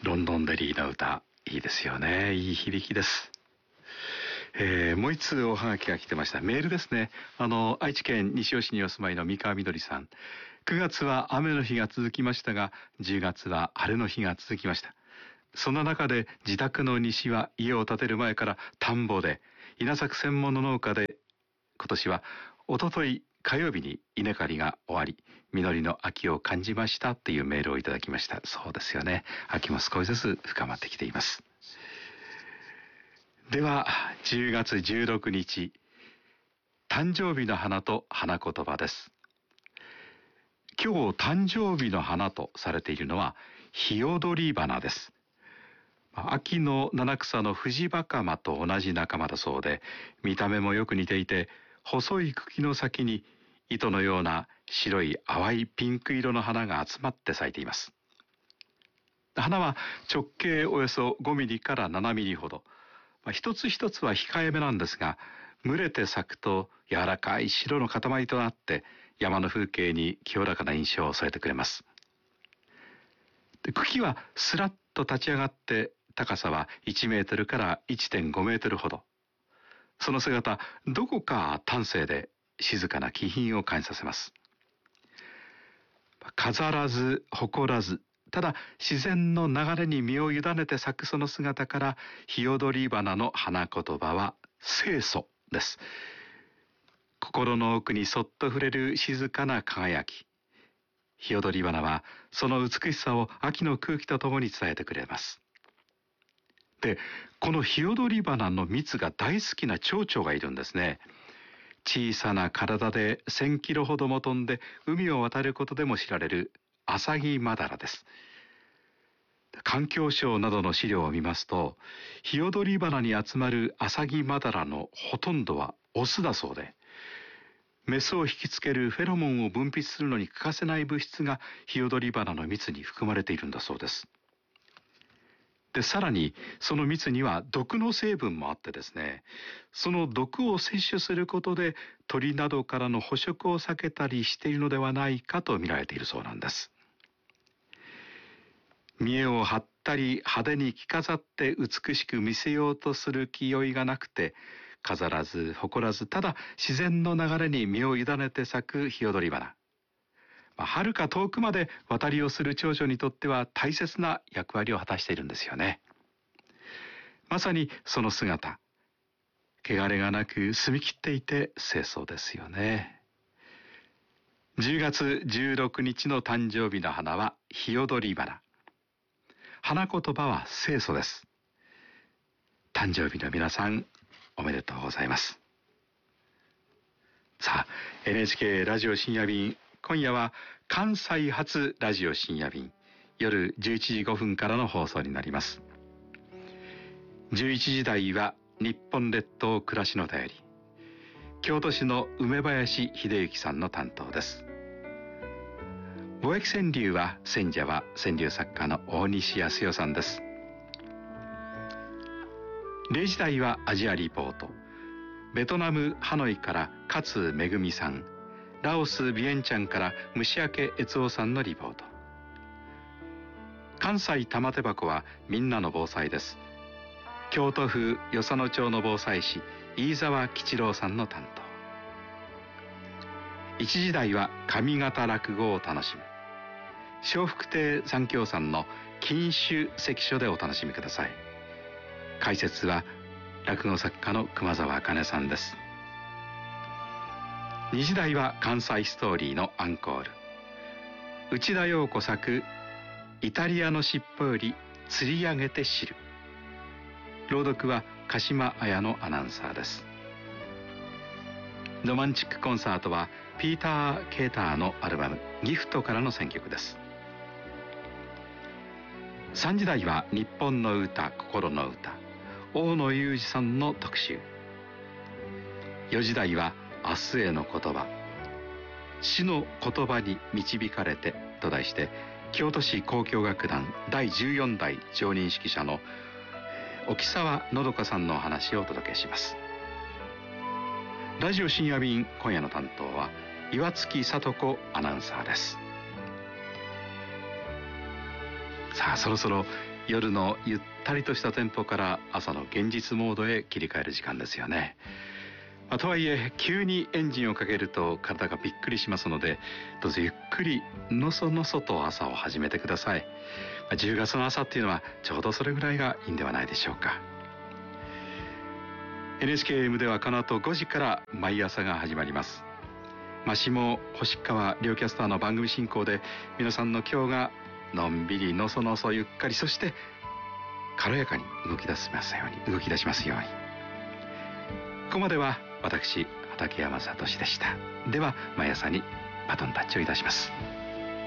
ロンドンデリーの歌、いいですよね。いい響きです。もう一通おはがきが来てました。メールですね。愛知県西尾市にお住まいの三河みどりさん。9月は雨の日が続きましたが、10月は晴れの日が続きました。その中で自宅の西は家を建てる前から田んぼで、稲作専門の農家で、今年はおととい火曜日に稲刈りが終わり、実りの秋を感じましたっていうメールをいただきました。そうですよね。秋も少しずつ深まってきています。では、10月16日、誕生日の花と花言葉です。今日誕生日の花とされているのはヒヨドリバナです。秋の七草のフジバカマと同じ仲間だそうで、見た目もよく似ていて、細い茎の先に糸のような白い淡いピンク色の花が集まって咲いています。花は直径およそ5ミリから7ミリほど。一つ一つは控えめなんですが、群れて咲くと柔らかい白の塊となって山の風景に清らかな印象を添えてくれます。茎はスラッと立ち上がって高さは1メートルから1.5メートルほど。その姿、どこか端正で静かな気品を感じさせます。飾らず誇らず、ただ自然の流れに身を委ねて咲くその姿から、ヒヨドリバナの花言葉は清楚です。心の奥にそっと触れる静かな輝き。ヒヨドリバナはその美しさを秋の空気とともに伝えてくれます。で、このヒヨドリバナの蜜が大好きな蝶々がいるんですね。小さな体で1000キロほども飛んで海を渡ることでも知られるアサギマダラです。環境省などの資料を見ますと、ヒヨドリバナに集まるアサギマダラのほとんどはオスだそうで、メスを引きつけるフェロモンを分泌するのに欠かせない物質がヒヨドリバナの蜜に含まれているんだそうです。で、さらにその蜜には毒の成分もあってですね、その毒を摂取することで鳥などからの捕食を避けたりしているのではないかと見られているそうなんです。見栄を張ったり派手に着飾って美しく見せようとする気負いがなくて、飾らず誇らず、ただ自然の流れに身を委ねて咲くヒヨドリバナ。遥か遠くまで渡りをする蝶々にとっては大切な役割を果たしているんですよね。まさにその姿、汚れがなく澄み切っていて清楚ですよね。10月16日の誕生日の花はヒヨドリバナ。花言葉は清楚です。誕生日の皆さん、おめでとうございます。さあ、NHK ラジオ深夜便、今夜は関西発ラジオ深夜便、夜11時5分からの放送になります。11時台は日本列島暮らしの便り、京都市の梅林秀幸さんの担当です。貿易川柳は選者は川柳作家の大西康代さんです。0時台はアジアリポート、ベトナムハノイから勝めぐみさん、ラオスビエンチャンから虫明悦夫さんのリポート。関西玉手箱はみんなの防災です。京都府与謝野町の防災士飯沢吉郎さんの担当。1時台は上方落語を楽しむ、笑福亭三協さんの禁酒関所でお楽しみください。解説は落語作家の熊沢茜さんです。2時台は関西ストーリーのアンコール、内田洋子作イタリアの尻尾より釣り上げて知る。朗読は鹿島彩のアナウンサーです。ロマンチックコンサートはピーター・ケーターのアルバムギフトからの選曲です。3時台は日本の歌心の歌、大野裕二さんの特集。4時台は明日への言葉、死の言葉に導かれてと題して、京都市交響楽団第14代常任指揮者の沖澤のどかさんのお話をお届けします。ラジオ深夜便、今夜の担当は岩月聡子アナウンサーです。さあ、そろそろ夜のゆったりとしたテンポから朝の現実モードへ切り替える時間ですよね。とはいえ急にエンジンをかけると体がびっくりしますので、どうぞゆっくりのそのそと朝を始めてください。10月の朝っていうのはちょうどそれぐらいがいいんではないでしょうか。 NHKM ではこの後5時から毎朝が始まります。下星川両キャスターの番組進行で、皆さんの今日がのんびりのそのそゆっかり、そして軽やかに動き出しますように。ここまでは私畠山聡でした。では毎朝にバトンタッチをいたします。